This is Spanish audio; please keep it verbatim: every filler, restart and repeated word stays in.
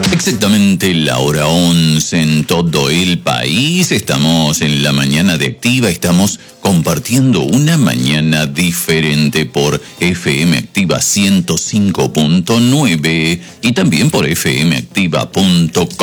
Exactamente la hora once en todo el país. Estamos en la mañana de Activa. Estamos compartiendo una mañana diferente por F M Activa ciento cinco punto nueve y también por f m activa punto com.